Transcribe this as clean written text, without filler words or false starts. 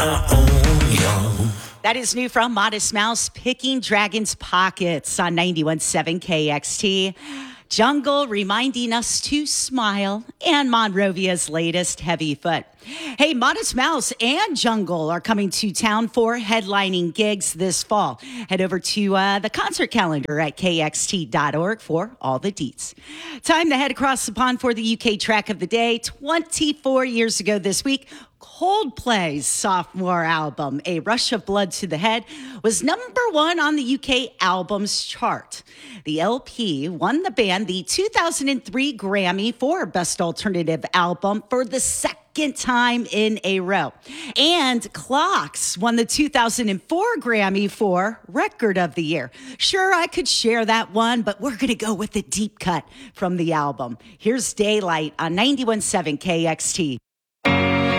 That is new from Modest Mouse, Picking Dragon's Pockets on 91.7 KXT. Jungle reminding us to smile, and Monrovia's latest Heavy Foot. Hey, Modest Mouse and Jungle are coming to town for headlining gigs this fall. Head over to the concert calendar at kxt.org for all the deets. Time to head across the pond for the UK track of the day. 24 years ago this week, Coldplay's sophomore album, A Rush of Blood to the Head, was number one on the UK albums chart. The LP won the band the 2003 Grammy for Best Alternative Album for the second time in a row. And Clocks won the 2004 Grammy for Record of the Year. Sure, I could share that one, but we're going to go with the deep cut from the album. Here's Daylight on 91.7 KXT.